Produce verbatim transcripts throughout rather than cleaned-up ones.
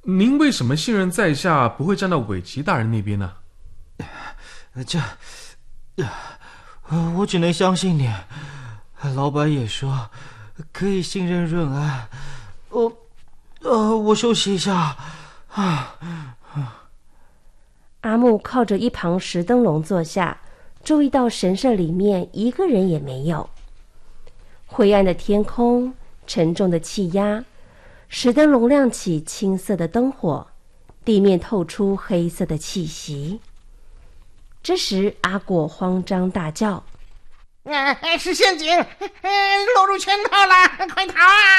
您为什么信任在下不会站到韦奇大人那边呢？ 这，我只能相信你。老板也说可以信任润安。我，呃，我休息一下。啊。 阿木靠着一旁石灯笼坐下，注意到神社里面一个人也没有。灰暗的天空，沉重的气压，石灯笼亮起青色的灯火，地面透出黑色的气息。这时阿果慌张大叫： 呃、是陷阱、呃、落入圈套了，快逃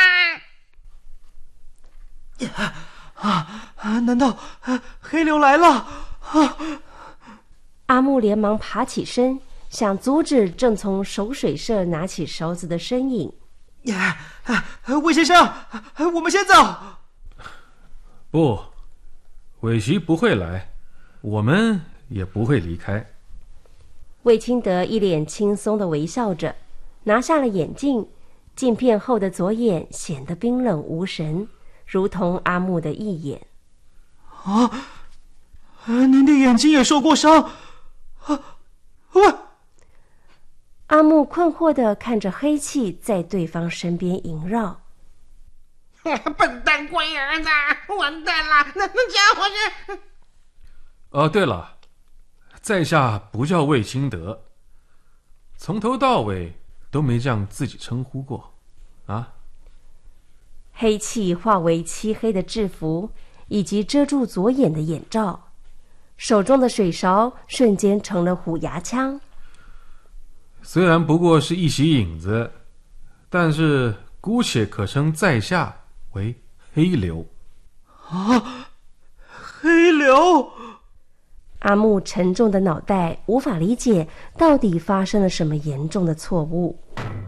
啊！啊啊！难道、啊、黑流来了？啊！ 阿木连忙爬起身，想阻止正从守水社拿起勺子的身影。 呀、啊！魏先生，我们先走。 不，韦奇不会来，我们也不会离开。 魏清德一脸轻松地微笑着，拿下了眼镜，镜片后的左眼显得冰冷无神，如同阿木的一眼。 啊！您的眼睛也受过伤？啊！喂！ 阿木困惑地看着黑气在对方身边萦绕。 笨蛋龟儿子，完蛋了，那那家伙是…… 哦，对了，在下不叫魏清德，从头到尾都没这样自己称呼过啊。 黑气化为漆黑的制服以及遮住左眼的眼罩，手中的水勺瞬间成了虎牙枪。 虽然不过是一袭影子，但是姑且可称在下为黑流。 啊！黑流！ 阿木沉重的脑袋无法理解到底发生了什么严重的错误。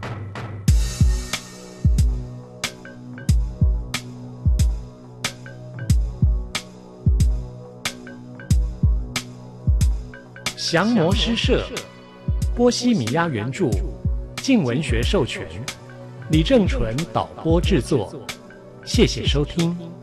降魔诗社，波西米亚原著，静文学授权，李正纯导播制作，谢谢收听。